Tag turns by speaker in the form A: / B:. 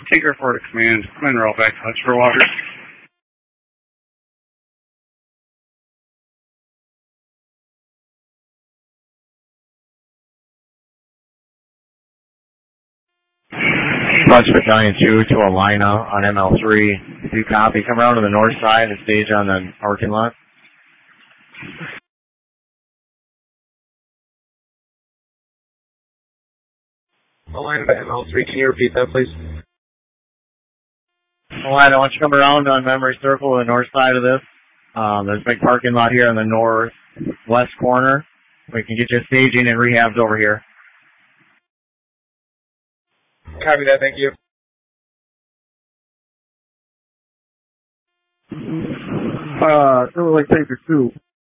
A: Tinker 4 to command. Command roll back to Hutch for water.
B: Hutch Battalion 2 to Alina on ML3. Do copy. Come around to the north side and stage on the parking lot.
C: Alina to ML3, can you repeat that, please?
B: Alina, why don't you come around on Memory Circle, the north side of this. There's a big parking lot here in the northwest corner. We can get you staging and rehabs over here.
C: Copy that, thank you.
D: It was like Tinker 2.